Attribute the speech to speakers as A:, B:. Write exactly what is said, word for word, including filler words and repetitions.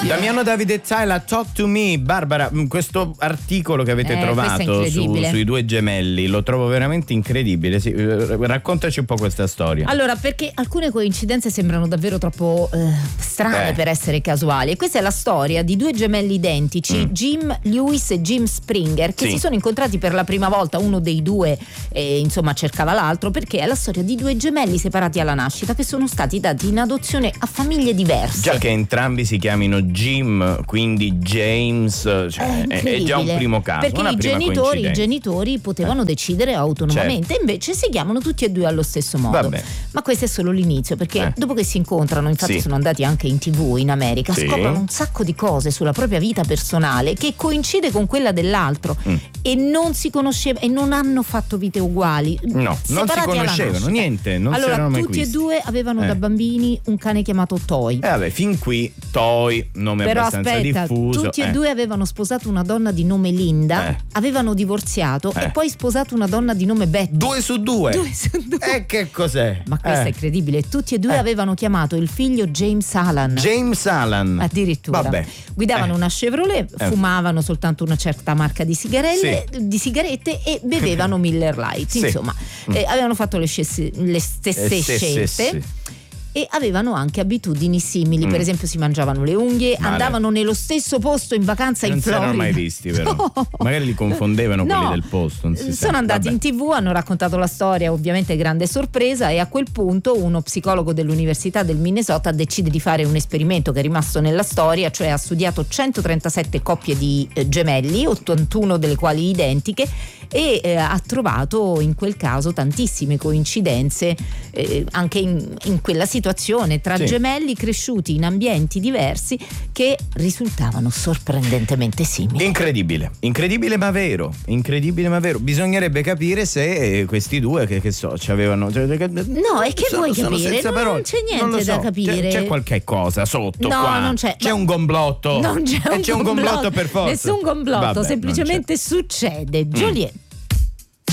A: Damiano Davide Zaila, Talk to Me. Barbara, questo articolo che avete
B: eh,
A: trovato su, sui due gemelli lo trovo veramente incredibile. Sì, raccontaci un po' questa storia.
B: Allora, perché alcune coincidenze sembrano davvero troppo eh, strane eh. per essere casuali. E questa è la storia di due gemelli identici, mm. Jim Lewis e Jim Springer, che sì. si sono incontrati per la prima volta. Uno dei due eh, insomma cercava l'altro, perché è la storia di due gemelli separati alla nascita che sono stati dati in adozione a famiglie diverse.
A: Già che entrambi si chiamino Jim, quindi James, cioè è, è già un primo caso,
B: perché
A: una
B: i
A: prima
B: genitori, i genitori potevano eh. decidere autonomamente, certo. invece si chiamano tutti e due allo stesso modo. Vabbè. Ma questo è solo l'inizio, perché eh. dopo che si incontrano, infatti sì. sono andati anche in tivù in America, sì. scoprono un sacco di cose sulla propria vita personale che coincide con quella dell'altro mm. e non si conosceva e non hanno fatto vite uguali.
A: No, non si conoscevano niente, non
B: allora,
A: si erano mai
B: tutti
A: visti.
B: e due avevano eh. da bambini un cane chiamato Toy.
A: Eh vabbè, fin qui Toy, nome
B: Però
A: abbastanza
B: aspetta,
A: diffuso.
B: tutti
A: eh.
B: e due avevano sposato una donna di nome Linda,
A: eh.
B: avevano divorziato
A: eh.
B: e poi sposato una donna di nome Betty.
A: Due su due.
B: Due su due.
A: E che cos'è?
B: Ma questo
A: eh.
B: è incredibile. Tutti e due eh. avevano chiamato il figlio James Alan.
A: James Alan.
B: Addirittura.
A: Vabbè.
B: Guidavano
A: eh.
B: una Chevrolet,
A: eh.
B: fumavano soltanto una certa marca di sigarelle,
A: sì.
B: di sigarette e bevevano Miller Lite.
A: Sì.
B: Insomma, mm. eh, avevano fatto le, scesse, le stesse
A: eh,
B: scelte.
A: Sì, sì.
B: E avevano anche abitudini simili, mm. per esempio si mangiavano le unghie, Male. andavano nello stesso posto in vacanza
A: non
B: in Florida.
A: Non si erano mai visti, però. No. Magari li confondevano
B: no.
A: quelli del posto. Non si
B: Sono
A: sa.
B: andati
A: Vabbè.
B: in tivù, hanno raccontato la storia, ovviamente grande sorpresa, e a quel punto uno psicologo dell'Università del Minnesota decide di fare un esperimento che è rimasto nella storia, cioè ha studiato centotrentasette coppie di eh, gemelli, ottantuno delle quali identiche, e eh, ha trovato in quel caso tantissime coincidenze eh, anche in, in quella situazione tra sì. gemelli cresciuti in ambienti diversi che risultavano sorprendentemente simili.
A: Incredibile, incredibile ma vero, incredibile ma vero. Bisognerebbe capire se questi due che, che so, ci avevano.
B: No, e che
A: sono,
B: vuoi capire? Non, non c'è niente
A: so.
B: da capire.
A: C'è, c'è qualche cosa sotto
B: no,
A: qua.
B: Non c'è.
A: C'è un gomblotto.
B: Non c'è un,
A: c'è un
B: gomblotto,
A: gomblotto per forza.
B: Nessun gomblotto,
A: Vabbè,
B: semplicemente succede. Giulietta.